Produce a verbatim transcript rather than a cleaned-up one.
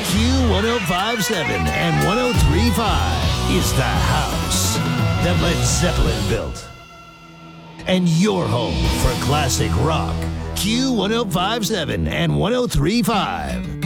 Q one oh five point seven and one oh three point five is the house that Led Zeppelin built. And your home for classic rock, Q one oh five point seven and one oh three point five.